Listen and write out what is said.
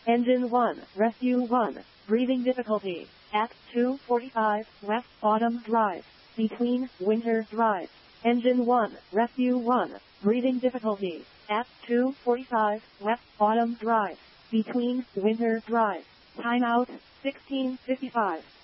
Engine 1, Rescue 1, breathing difficulty, at 245 West Autumn Drive, between Winter Drive. Engine 1, Rescue 1, breathing difficulty, at 245 West Autumn Drive, between Winter Drive. Timeout, 16:55.